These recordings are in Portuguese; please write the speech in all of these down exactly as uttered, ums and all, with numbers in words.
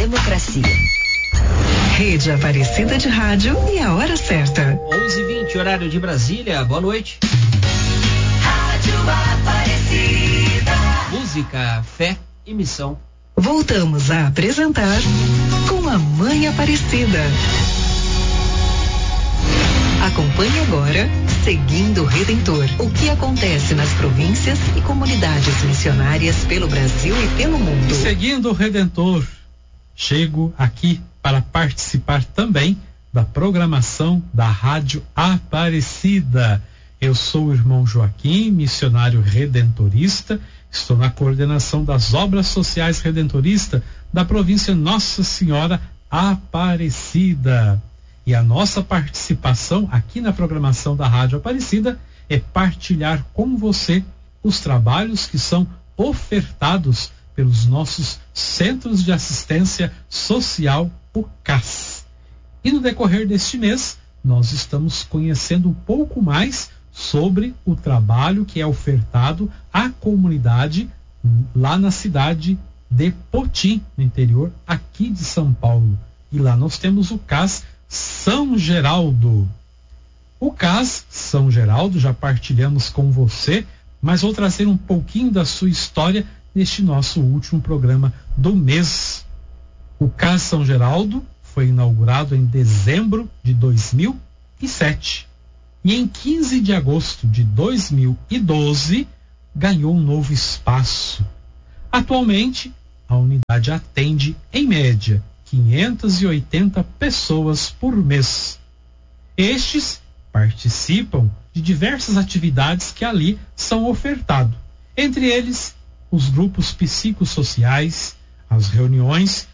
democracia. Rede Aparecida de Rádio e a hora certa. onze e vinte, horário de Brasília. Boa noite. Rádio Aparecida. Música, fé e missão. Voltamos a apresentar Com a Mãe Aparecida. Acompanhe agora Seguindo o Redentor. O que acontece nas províncias e comunidades missionárias pelo Brasil e pelo mundo. Seguindo o Redentor, chego aqui para participar também da programação da Rádio Aparecida. Eu sou o irmão Joaquim, missionário redentorista. Estou na coordenação das obras sociais redentoristas da província Nossa Senhora Aparecida. E a nossa participação aqui na programação da Rádio Aparecida é partilhar com você os trabalhos que são ofertados pelos nossos Centros de Assistência Social, o C A S. E no decorrer deste mês, nós estamos conhecendo um pouco mais sobre o trabalho que é ofertado à comunidade lá na cidade de Potim, no interior aqui de São Paulo. E lá nós temos o C A S São Geraldo. O C A S São Geraldo já partilhamos com você, mas vou trazer um pouquinho da sua história neste nosso último programa do mês. O C A S São Geraldo foi inaugurado em dezembro de dois mil e sete e em quinze de agosto de dois mil e doze ganhou um novo espaço. Atualmente, a unidade atende, em média, quinhentas e oitenta pessoas por mês. Estes participam de diversas atividades que ali são ofertadas, entre eles os grupos psicossociais, as reuniões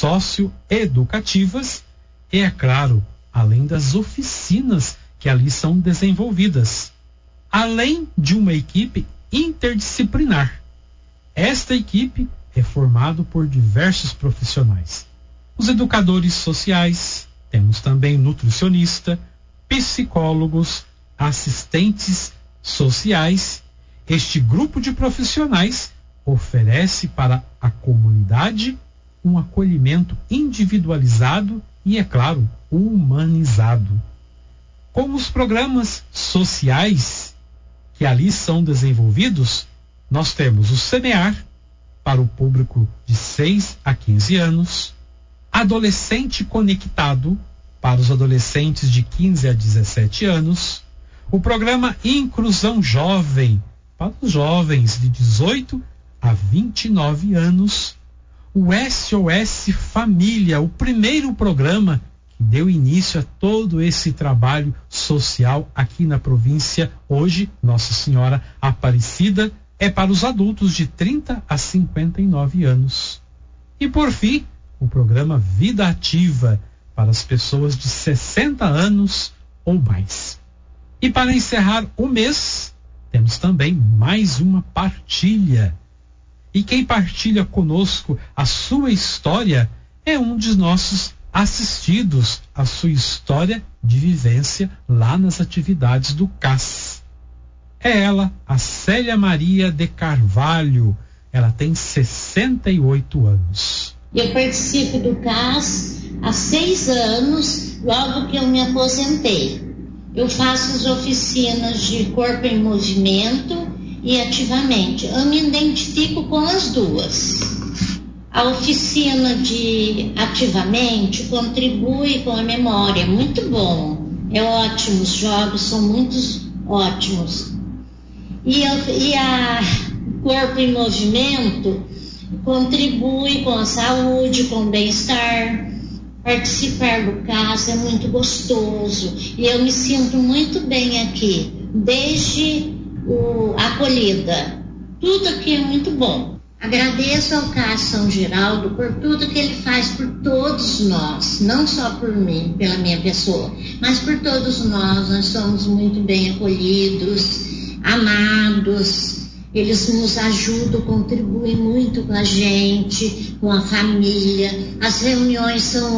socioeducativas e, é claro, além das oficinas que ali são desenvolvidas, além de uma equipe interdisciplinar. Esta equipe é formada por diversos profissionais. Os educadores sociais, temos também nutricionista, psicólogos, assistentes sociais. Este grupo de profissionais oferece para a comunidade um acolhimento individualizado e, é claro, humanizado. Como os programas sociais que ali são desenvolvidos, nós temos o Semear, para o público de seis a quinze anos, Adolescente Conectado, para os adolescentes de quinze a dezessete anos, o programa Inclusão Jovem, para os jovens de dezoito a vinte e nove anos, o S O S Família, o primeiro programa que deu início a todo esse trabalho social aqui na província, hoje, Nossa Senhora Aparecida, é para os adultos de trinta a cinquenta e nove anos. E por fim, o programa Vida Ativa, para as pessoas de sessenta anos ou mais. E para encerrar o mês, temos também mais uma partilha. E quem partilha conosco a sua história é um de nossos assistidos, a sua história de vivência lá nas atividades do C A S. É ela, a Célia Maria de Carvalho. Ela tem sessenta e oito anos. Eu participo do C A S há seis anos, logo que eu me aposentei. Eu faço as oficinas de corpo em movimento e ativamente. Eu me identifico com as duas. A oficina de ativamente contribui com a memória, é muito bom. É ótimo, os jogos são muito ótimos. E, eu, e a corpo em movimento contribui com a saúde, com o bem-estar. Participar do C A S é muito gostoso e eu me sinto muito bem aqui, desde o, a acolhida. Tudo aqui é muito bom. Agradeço ao C A S São Geraldo por tudo que ele faz por todos nós, não só por mim, pela minha pessoa, mas por todos nós. Nós somos muito bem acolhidos, amados. Eles nos ajudam, contribuem muito com a gente, com a família. As reuniões são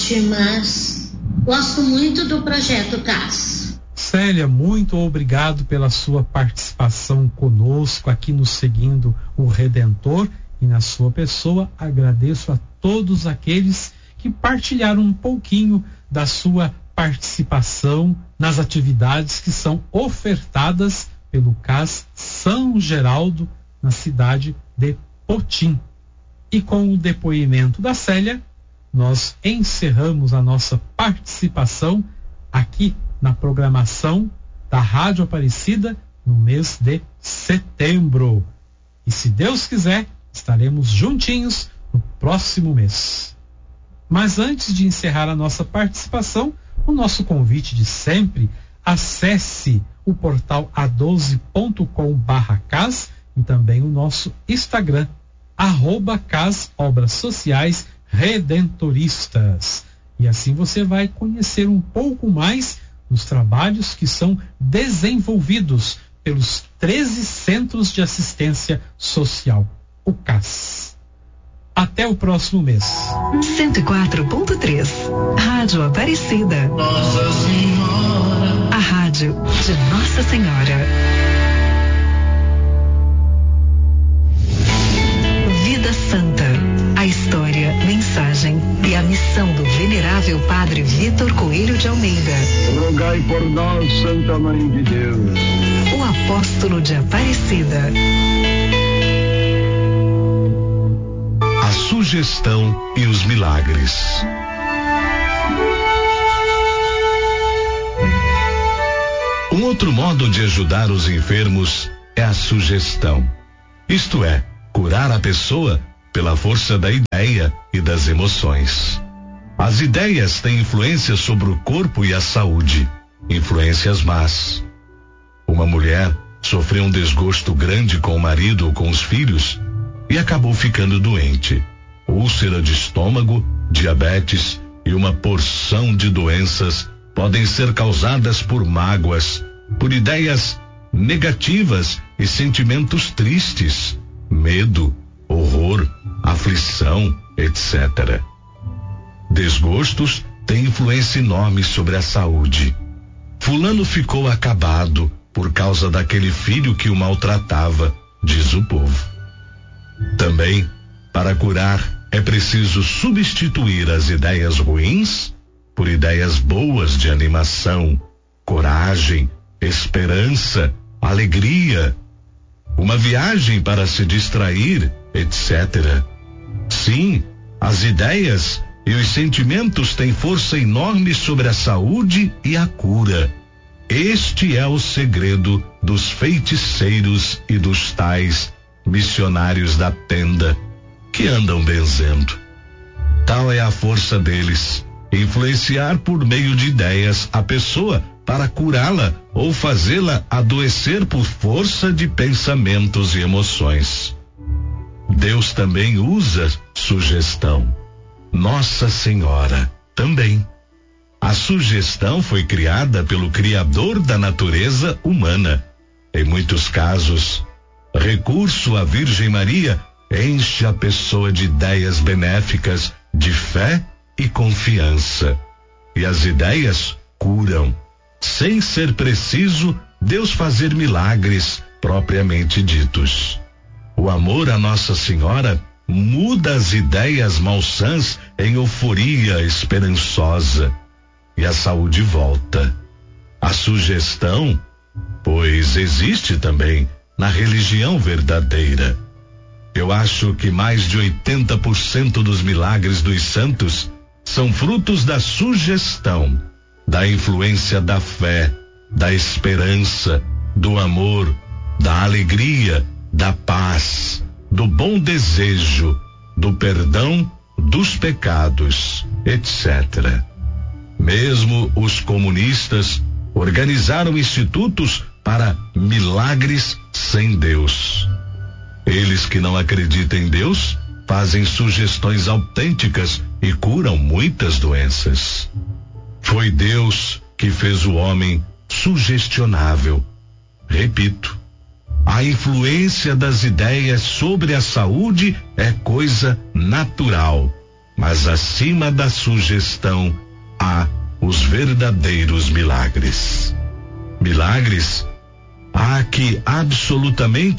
ótimas. Gosto muito do projeto C A S. Célia, muito obrigado pela sua participação conosco aqui no Seguindo o Redentor E na sua pessoa agradeço a todos aqueles que partilharam um pouquinho da sua participação nas atividades que são ofertadas pelo C A S São Geraldo, na cidade de Potim. E com o depoimento da Célia, nós encerramos a nossa participação aqui na programação da Rádio Aparecida no mês de setembro. E se Deus quiser, estaremos juntinhos no próximo mês. Mas antes de encerrar a nossa participação, o nosso convite de sempre: acesse o portal a doze ponto com barra cas e também o nosso Instagram, arroba Cas Obras Sociais Redentoristas. E assim você vai conhecer um pouco mais dos trabalhos que são desenvolvidos pelos treze Centros de Assistência Social, o C A S. Até o próximo mês. cento e quatro ponto três, Rádio Aparecida. Nossa Senhora. A rádio de Nossa Senhora. Vida Santa. A história, mensagem e a missão do venerável Padre Vitor Coelho de Almeida. Rogai por nós, Santa Mãe de Deus. O apóstolo de Aparecida. A sugestão e os milagres. Um outro modo de ajudar os enfermos é a sugestão. Isto é, curar a pessoa pela força da ideia e das emoções. As ideias têm influência sobre o corpo e a saúde, influências más. Uma mulher sofreu um desgosto grande com o marido ou com os filhos e acabou ficando doente. Úlcera de estômago, diabetes e uma porção de doenças podem ser causadas por mágoas, por ideias negativas e sentimentos tristes, medo, horror, aflição, etcétera. Desgostos têm influência enorme sobre a saúde. Fulano ficou acabado por causa daquele filho que o maltratava, diz o povo. Também, para curar, é preciso substituir as ideias ruins por ideias boas de animação, coragem, esperança, alegria, uma viagem para se distrair, etcétera. Sim, as ideias e os sentimentos têm força enorme sobre a saúde e a cura. Este é o segredo dos feiticeiros e dos tais missionários da tenda que andam benzendo. Tal é a força deles, influenciar por meio de ideias a pessoa para curá-la ou fazê-la adoecer por força de pensamentos e emoções. Deus também usa sugestão. Nossa Senhora também. A sugestão foi criada pelo Criador da natureza humana. Em muitos casos, recurso à Virgem Maria enche a pessoa de ideias benéficas, de fé e confiança. E as ideias curam, sem ser preciso Deus fazer milagres propriamente ditos. O amor a Nossa Senhora muda as ideias malsãs em euforia esperançosa e a saúde volta. A sugestão, pois existe também na religião verdadeira. Eu acho que mais de oitenta por cento dos milagres dos santos são frutos da sugestão, da influência da fé, da esperança, do amor, da alegria, da paz, do bom desejo, do perdão dos pecados, etcétera. Mesmo os comunistas organizaram institutos para milagres sem Deus. Eles que não acreditam em Deus fazem sugestões autênticas e curam muitas doenças. Foi Deus que fez o homem sugestionável. Repito, a influência das ideias sobre a saúde é coisa natural, mas acima da sugestão há os verdadeiros milagres. Milagres há que absolutamente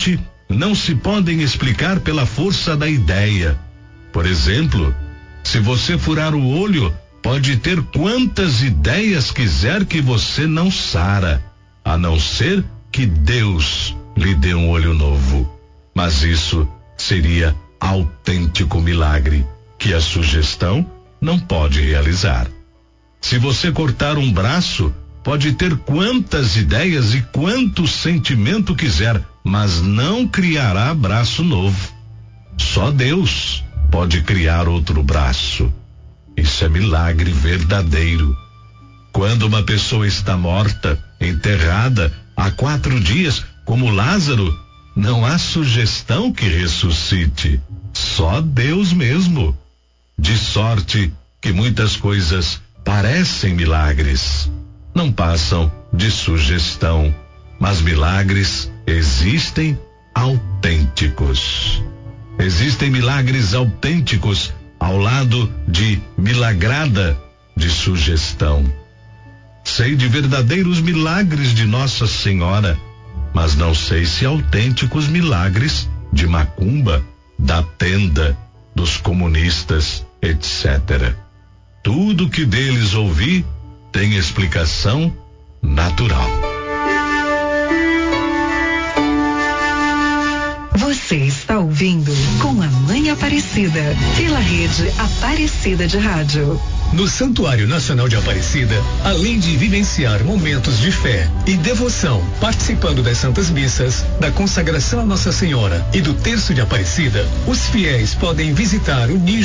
não se podem explicar pela força da ideia. Por exemplo, se você furar o olho, pode ter quantas ideias quiser que você não sara, a não ser que Deus lhe dê um olho novo. Mas isso seria autêntico milagre que a sugestão não pode realizar. Se você cortar um braço, pode ter quantas ideias e quanto sentimento quiser, mas não criará braço novo. Só Deus pode criar outro braço. Isso é milagre verdadeiro. Quando uma pessoa está morta, enterrada há quatro dias, como Lázaro, não há sugestão que ressuscite. Só Deus mesmo. De sorte que muitas coisas parecem milagres, não passam de sugestão, mas milagres existem autênticos. Existem milagres autênticos ao lado de milagrada de sugestão. Sei de verdadeiros milagres de Nossa Senhora, mas não sei se autênticos milagres de macumba, da tenda, dos comunistas, etcétera. Tudo que deles ouvi tem explicação natural. Você está ouvindo Com a Mãe Aparecida, pela rede Aparecida de Rádio. No Santuário Nacional de Aparecida, além de vivenciar momentos de fé e devoção, participando das Santas Missas, da consagração a Nossa Senhora e do Terço de Aparecida, os fiéis podem visitar o nicho